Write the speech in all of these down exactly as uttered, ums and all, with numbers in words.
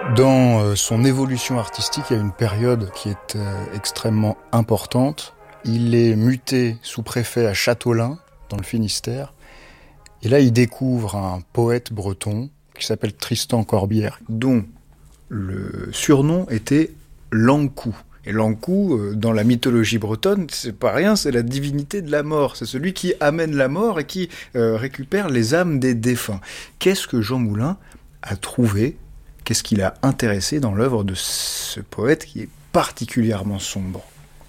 Dans euh, son évolution artistique, il y a une période qui est euh, extrêmement importante. Il est muté sous-préfet à Châteaulin, dans le Finistère. Et là, il découvre un poète breton qui s'appelle Tristan Corbière, dont le surnom était Lankou. Et Lankou, euh, dans la mythologie bretonne, c'est pas rien, c'est la divinité de la mort. C'est celui qui amène la mort et qui euh, récupère les âmes des défunts. Qu'est-ce que Jean Moulin a trouvé ? Qu'est-ce qui l'a intéressé dans l'œuvre de ce poète qui est particulièrement sombre ?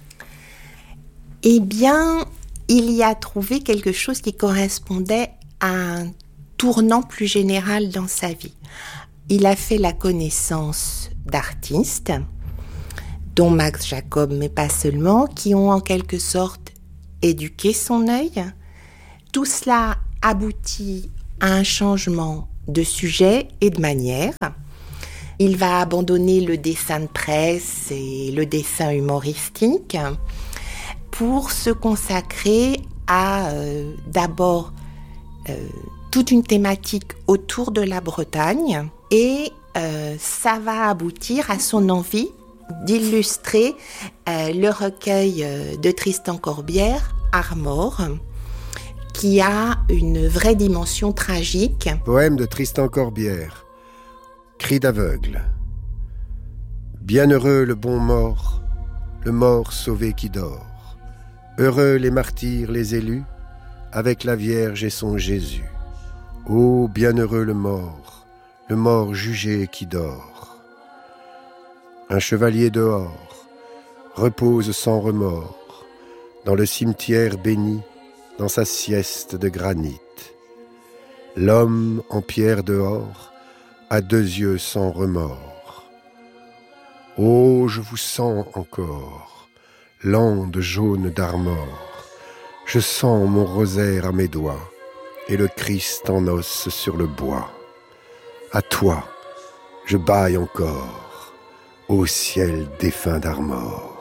Eh bien, il y a trouvé quelque chose qui correspondait à un tournant plus général dans sa vie. Il a fait la connaissance d'artistes, dont Max Jacob, mais pas seulement, qui ont en quelque sorte éduqué son œil. Tout cela aboutit à un changement de sujet et de manière. Il va abandonner le dessin de presse et le dessin humoristique pour se consacrer à euh, d'abord euh, toute une thématique autour de la Bretagne et euh, ça va aboutir à son envie d'illustrer euh, le recueil euh, de Tristan Corbière, Armor, qui a une vraie dimension tragique. Poème de Tristan Corbière. Cri d'aveugle. Bienheureux le bon mort, le mort sauvé qui dort. Heureux les martyrs, les élus, avec la Vierge et son Jésus. Ô bienheureux le mort, le mort jugé qui dort. Un chevalier dehors repose sans remords, dans le cimetière béni, dans sa sieste de granit. L'homme en pierre dehors, à deux yeux sans remords. Oh, je vous sens encore, lande jaune d'Armor. Je sens mon rosaire à mes doigts, et le Christ en os sur le bois. À toi, je bâille encore, ô ciel défunt d'Armor.